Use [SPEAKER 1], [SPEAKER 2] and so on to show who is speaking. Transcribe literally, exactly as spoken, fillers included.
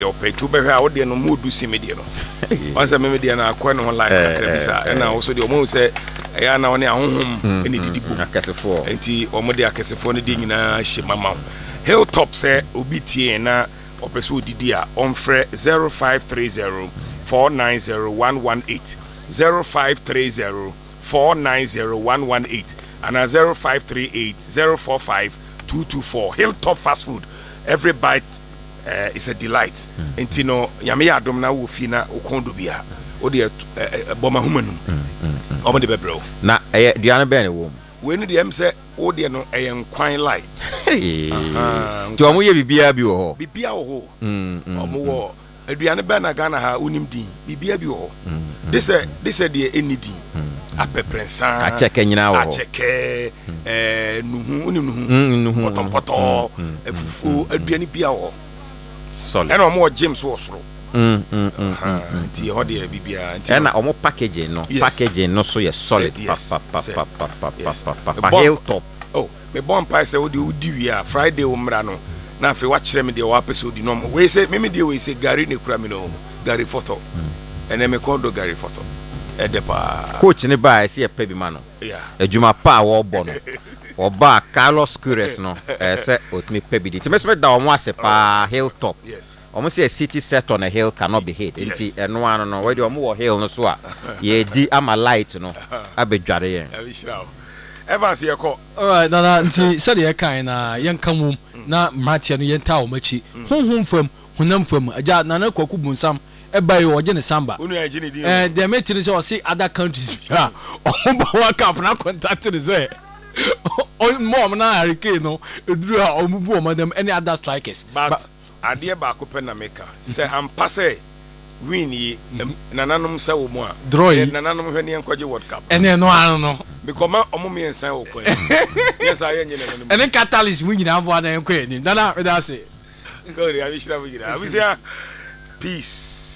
[SPEAKER 1] your pay to be how they no more do see media. Once a media na akwa no like kakra bisa na also the omo say ya na one ahonhom eni didibu
[SPEAKER 2] akesefo
[SPEAKER 1] enti omo de akesefo ne de nyina hye mama Hilltop say obi tie na opeso didi a onfre zero five three zero four nine zero one one eight zero five three zero four nine zero one one eight and zero five three eight zero four five two two four. Hilltop fast food, every bite uh, is a delight. Enti no yame ya adom na wo fi na okondo bia o de boma humanum o de bebro
[SPEAKER 2] na eh duane be ne wo
[SPEAKER 1] we ni de em se o de no eh nkwan like
[SPEAKER 2] to omo ye bibia bi wo ho
[SPEAKER 1] bibia wo ho omo wo aduane be na Ghana ha unim din bibia bi wo ho this eh this eh de eni din apeprensa
[SPEAKER 2] a cheke nyina wo
[SPEAKER 1] a cheke eh nuhu unim nuhu
[SPEAKER 2] nuhu
[SPEAKER 1] potompoto efufu aduane bia wo
[SPEAKER 2] solid
[SPEAKER 1] ena omo James wo soro
[SPEAKER 2] mm mm mm
[SPEAKER 1] nti ho de bibia nti
[SPEAKER 2] ena omo packaging no packaging no so ye solid pa pa pa pa pa pa pa Hilltop
[SPEAKER 1] oh me bon pa say wo de udi wi a Friday wo mra no na afi wa kire me de wa pese odi no we say me me de we say gari ne kura me no gari photo ene me ko do gari photo e de pa
[SPEAKER 2] coach ne ba say e pa bi ma no
[SPEAKER 1] yeah
[SPEAKER 2] adwuma pa wo bo no oba Carlos Queiroz no eh say otimi pa bi di ti me so me da omo ase pa Hilltop
[SPEAKER 1] yes
[SPEAKER 2] almost a city set on a hill cannot be hid. Enti eno ano no we dey omo hill no so a ye di ama light no abedware yen.
[SPEAKER 1] Evans ye ko.
[SPEAKER 3] All right, na na nti said ye kan na yen kamum na matia no yen ta o machi. Honhom fam, honam fam. Aja na na kwaku bunsam e bai o je ne samba.
[SPEAKER 1] Unu ya gini di.
[SPEAKER 3] Eh the mate ni say o see other countries. Ah, o ba wa cap na contact ni say. O mom na Hurricane no eduru a o mubu o madam any other strikers.
[SPEAKER 1] But adie ba ko pe na meka se ampa se win yi nananom se wo mu a nananom hwe ne enkoje world cup
[SPEAKER 3] ene no ano no
[SPEAKER 1] because ma omo me ensan wo kwan yes aye nyene nananom
[SPEAKER 3] ene catalyst mu nyina avo na enko ani nana we da say
[SPEAKER 1] ngori abi shira mu gira abi say peace.